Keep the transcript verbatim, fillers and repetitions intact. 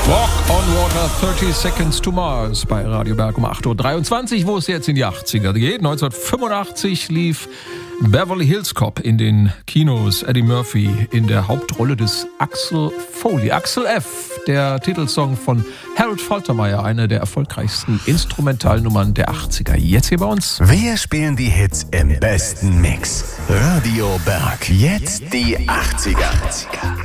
Walk on Water, thirty Seconds to Mars bei Radio Berg um acht Uhr dreiundzwanzig, wo es jetzt in die achtziger geht. neunzehnhundertfünfundachtzig lief Beverly Hills Cop in den Kinos. Eddie Murphy in der Hauptrolle des Axel Foley. Axel F., der Titelsong von Harold Faltermeyer, eine der erfolgreichsten Instrumentalnummern der achtziger. Jetzt hier bei uns. Wir spielen die Hits im besten Mix. Radio Berg. Jetzt die achtziger.